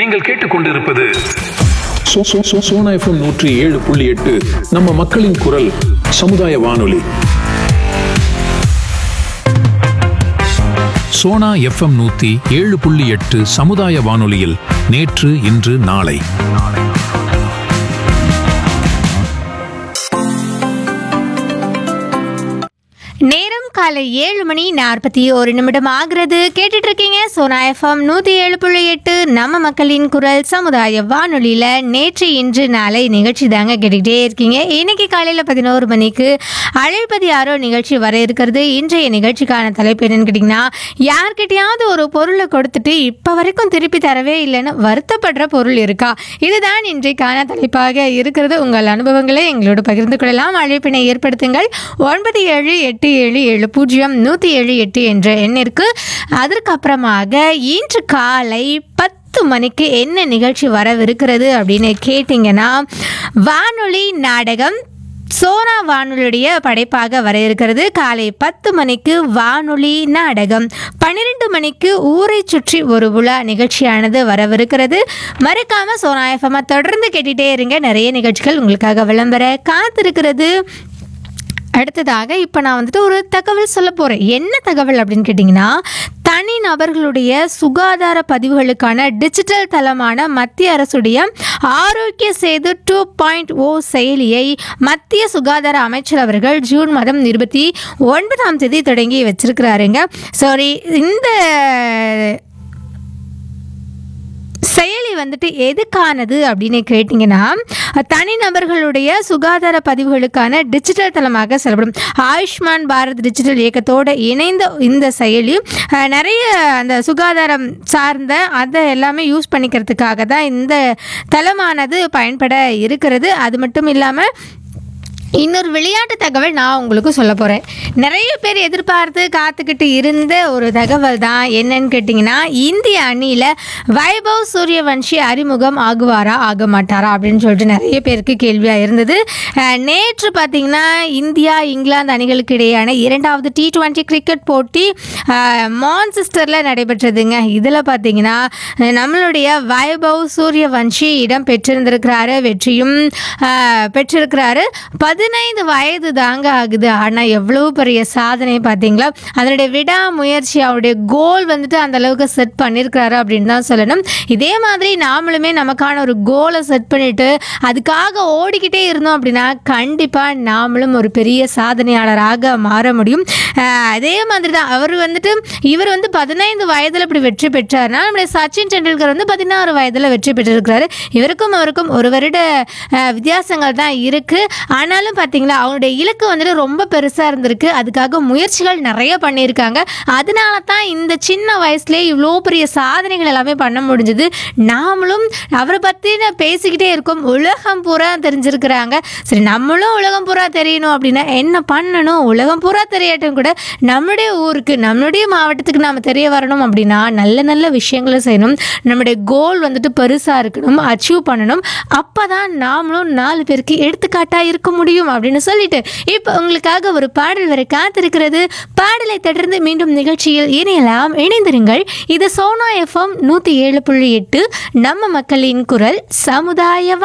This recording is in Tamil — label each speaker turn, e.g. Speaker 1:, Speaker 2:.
Speaker 1: நீங்கள் கேட்டுக்கொண்டிருப்பது
Speaker 2: சோனா FM 107.8 நம்ம மக்களின் குரல் சமுதாய வானொலி.
Speaker 3: சோனா FM 107.8 சமுதாய வானொலியில் நேற்று இன்று நாளை.
Speaker 4: நேரம் காலை 7:41 ஆகிறது. கேட்டுட்டு இருக்கீங்க சோனா FM 107.8 நம்ம மக்களின் குரல் சமுதாய வானொலியில நேற்று இன்று நாளை நிகழ்ச்சி தாங்க கேட்டுக்கிட்டே இருக்கீங்க. இன்னைக்கு காலையில் 11 மணிக்கு அழைப்பது யாரோ நிகழ்ச்சி வர இருக்கிறது. இன்றைய நிகழ்ச்சிக்கான தலைப்பு என்னன்னு கேட்டிங்கன்னா, யார்கிட்டையாவது ஒரு பொருளை கொடுத்துட்டு இப்போ வரைக்கும் திருப்பி தரவே இல்லைன்னு வருத்தப்படுற பொருள் இருக்கா? இதுதான் இன்றைக்கான தலைப்பாக இருக்கிறது. உங்கள் அனுபவங்களை எங்களோடு பகிர்ந்து கொள்ளலாம். அழைப்பினை ஏற்படுத்துங்கள் 97770178 என்ற எண்ணிற்கு. அதற்கப்புறமாக இன்று காலை 10 மணிக்கு என்ன நிகழ்ச்சி வரவிருக்கிறது அப்படின்னு கேட்டிங்கன்னா, வானொலி நாடகம் சோனா வானொலியுடைய படைப்பாக வர இருக்கிறது. காலை 10 மணிக்கு வானொலி நாடகம், 12 மணிக்கு ஊரை சுற்றி ஒரு உலா நிகழ்ச்சியானது வரவிருக்கிறது. மறக்காம சோனா FM தொடர்ந்து கேட்டுட்டே இருங்க. நிறைய நிகழ்ச்சிகள் உங்களுக்காக விளம்பர காத்திருக்கிறது. அடுத்ததாக இப்போ நான் ஒரு தகவல் சொல்ல போகிறேன். என்ன தகவல் அப்படின்னு கேட்டிங்கன்னா, தனி நபர்களுடைய சுகாதார பதிவுகளுக்கான டிஜிட்டல் தளமான மத்திய அரசுடைய ஆரோக்கிய சேது 2.0 செயலியை மத்திய சுகாதார அமைச்சர் அவர்கள் ஜூன் மாதம் 29ஆம் தேதி தொடங்கி வச்சிருக்கிறாருங்க. சாரி, இந்த செயலி எதுக்கானது அப்படின்னு கேட்டிங்கன்னா, தனிநபர்களுடைய சுகாதார பதிவுகளுக்கான டிஜிட்டல் தளமாக செயல்படும் ஆயுஷ்மான் பாரத் டிஜிட்டல் இயக்கத்தோடு இணைந்த இந்த செயலி நிறைய அந்த சுகாதாரம் சார்ந்த அதை எல்லாமே யூஸ் பண்ணிக்கிறதுக்காக தான் இந்த தளமானது பயன்பட இருக்கிறது. அது மட்டும் இல்லாமல் இன்னொரு விளையாட்டு தகவல் நான் உங்களுக்கு சொல்ல போகிறேன். நிறைய பேர் எதிர்பார்த்து காத்துக்கிட்டு இருந்த ஒரு தகவல் தான். என்னன்னு கேட்டிங்கன்னா, இந்திய அணியில் வைபவ் சூரியவன்ஷி அறிமுகம் ஆகுவாரா ஆக மாட்டாரா அப்படின்னு சொல்லிட்டு நிறைய பேருக்கு கேள்வியாக இருந்தது. நேற்று பார்த்திங்கன்னா, இந்தியா இங்கிலாந்து அணிகளுக்கு இடையேயான 2வது T20 கிரிக்கெட் போட்டி மான்செஸ்டரில் நடைபெற்றதுங்க. இதில் பார்த்திங்கன்னா நம்மளுடைய வைபவ் சூரியவன்ஷி இடம் பெற்றிருந்திருக்கிறாரு, வெற்றியும் பெற்றிருக்கிறாரு. 15 வயது தாங்க ஆகுது. ஆனால் எவ்வளவு பெரிய சாதனை பார்த்தீங்களா? அதனுடைய விடாமுயற்சி, அவருடைய கோல் அந்த அளவுக்கு செட் பண்ணியிருக்கிறாரு அப்படின்னு தான் சொல்லணும். இதே மாதிரி நாமளுமே நமக்கான ஒரு கோலை செட் பண்ணிட்டு அதுக்காக ஓடிக்கிட்டே இருந்தோம் அப்படின்னா கண்டிப்பாக நாமளும் ஒரு பெரிய சாதனையாளராக மாற முடியும். அதே மாதிரி தான் அவர் இவர் 15 வயதில் இப்படி வெற்றி பெற்றார்னா, நம்முடைய சச்சின் டெண்டுல்கர் 16 வயதில் வெற்றி பெற்றிருக்கிறாரு. இவருக்கும் அவருக்கும் ஒரு வருட வித்தியாசங்கள் தான் இருக்குது. ஆனாலும் பார்த்தீங்களா, அவனுடைய இலக்கு ரொம்ப பெருசாக இருந்திருக்கு. அதுக்காக முயற்சிகள் நிறைய பண்ணியிருக்காங்க. அதனால தான் இந்த சின்ன வயசுலேயே இவ்வளோ பெரிய சாதனைகள் எல்லாமே பண்ண முடிஞ்சது. நாமளும் அவரை பற்றின பேசிக்கிட்டே இருக்கோம். உலகம் பூரா தெரிஞ்சிருக்கிறாங்க. சரி, நம்மளும் உலகம் பூரா தெரியணும் அப்படின்னா என்ன பண்ணணும்? உலகம் பூரா தெரியட்டும் கூட நம்முடைய ஊருக்கு, நம்மளுடைய மாவட்டத்துக்கு நாம் தெரிய வரணும் அப்படின்னா நல்ல நல்ல விஷயங்களை செய்யணும். நம்முடைய கோல் பெருசாக இருக்கணும், அச்சீவ் பண்ணணும். அப்போ தான் நாமளும் 4 பேருக்கு எடுத்துக்காட்டாக இருக்க முடியும் அப்படின்னு சொல்லிட்டு இப்போ உங்களுக்காக ஒரு பாடல் வரை காத்திருக்கிறது. பாடலை தொடர்ந்து மீண்டும் நிகழ்ச்சியில் இணைந்திருங்கள். இது சோனா FM 107.8 நம்ம மக்களின் குரல் சமுதாய